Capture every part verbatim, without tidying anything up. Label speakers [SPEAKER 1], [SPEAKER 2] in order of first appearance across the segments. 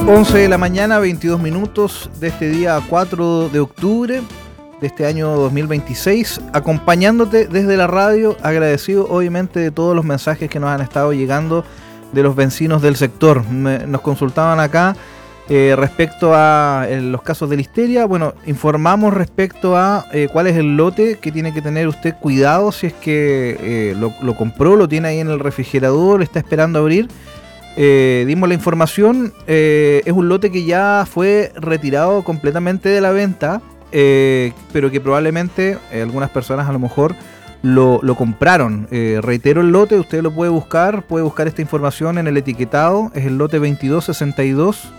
[SPEAKER 1] once de la mañana, veintidós minutos de este día cuatro de octubre de este año dos mil veintiséis, acompañándote desde la radio, agradecido obviamente de todos los mensajes que nos han estado llegando de los vecinos del sector. Me, nos consultaban acá eh, respecto a eh, los casos de listeria. Bueno, informamos respecto a eh, cuál es el lote que tiene que tener usted cuidado si es que eh, lo, lo compró, lo tiene ahí en el refrigerador, está esperando abrir. Eh, dimos la información, eh, es un lote que ya fue retirado completamente de la venta, eh, pero que probablemente eh, algunas personas a lo mejor lo, lo compraron. Eh, reitero el lote, usted lo puede buscar, puede buscar esta información en el etiquetado, es el lote veintidós sesenta y dos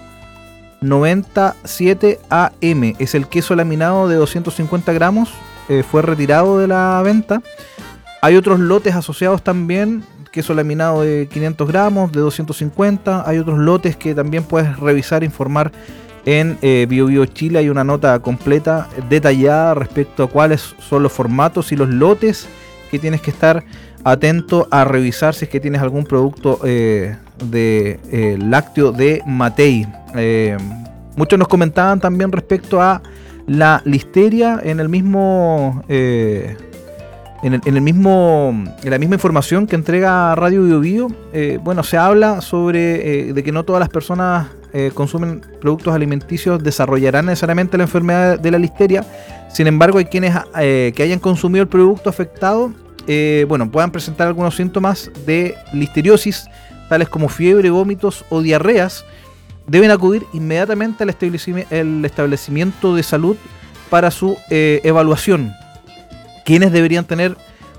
[SPEAKER 1] noventa y siete A M, es el queso laminado de doscientos cincuenta gramos, eh, fue retirado de la venta. Hay otros lotes asociados también, queso laminado de quinientos gramos, de doscientos cincuenta. Hay otros lotes que también puedes revisar, informar en eh, Bio Bio Chile. Hay una nota completa, detallada respecto a cuáles son los formatos y los lotes que tienes que estar atento a revisar si es que tienes algún producto eh, de eh, lácteo de Matei. Eh, muchos nos comentaban también respecto a la listeria en el mismo... Eh, En el, en el mismo, en la misma información que entrega Radio Bio Bio, eh, bueno, se habla sobre eh, de que no todas las personas eh, consumen productos alimenticios desarrollarán necesariamente la enfermedad de la listeria. Sin embargo, hay quienes eh, que hayan consumido el producto afectado, eh, bueno, puedan presentar algunos síntomas de listeriosis, tales como fiebre, vómitos o diarreas. Deben acudir inmediatamente al establecimiento, el establecimiento de salud para su eh, evaluación. Quienes deberían tener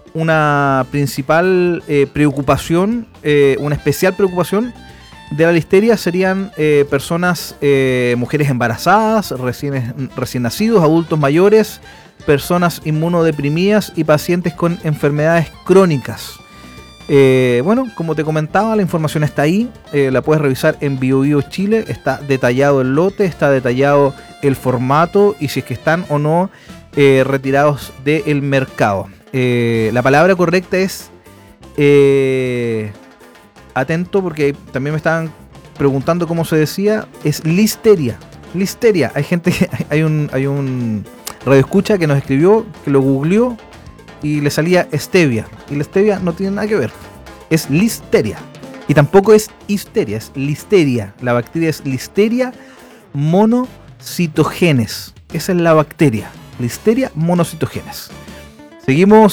[SPEAKER 1] una principal eh, preocupación, eh, una especial preocupación de la listeria serían eh, personas, eh, mujeres embarazadas, recién, recién nacidos, adultos mayores, personas inmunodeprimidas y pacientes con enfermedades crónicas. Eh, bueno, como te comentaba, la información está ahí, eh, la puedes revisar en Bio Bio Chile, está detallado el lote, está detallado el formato y si es que están o no Eh, retirados del mercado. Eh, la palabra correcta es eh, atento, porque también me estaban preguntando cómo se decía, es listeria. Listeria. Hay gente que hay un hay un radioescucha que nos escribió, que lo googleó y le salía stevia. Y la stevia no tiene nada que ver. Es listeria. Y tampoco es histeria, es listeria. La bacteria es Listeria monocytogenes. Esa es la bacteria. Listeria monocytogenes. Seguimos